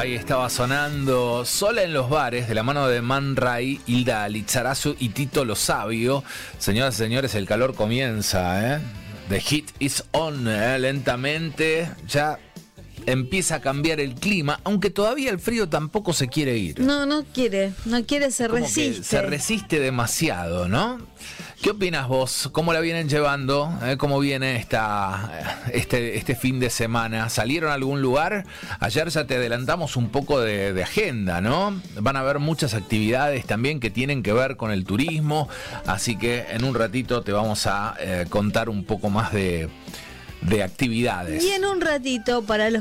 Ahí estaba sonando Sola en los bares de la mano de Man Ray, Hilda Lizarazu y Tito Lo Sabio. Señoras y señores, el calor comienza, ¿eh? The heat is on, lentamente. Ya empieza a cambiar el clima, aunque todavía el frío tampoco se quiere ir. No quiere, se Como resiste. que se resiste demasiado, ¿no? ¿Qué opinas vos? ¿Cómo la vienen llevando? ¿Cómo viene este fin de semana? ¿Salieron a algún lugar? Ayer ya te adelantamos un poco de agenda, ¿no? Van a haber muchas actividades también que tienen que ver con el turismo, así que en un ratito te vamos a contar un poco más de actividades. Y en un ratito, para los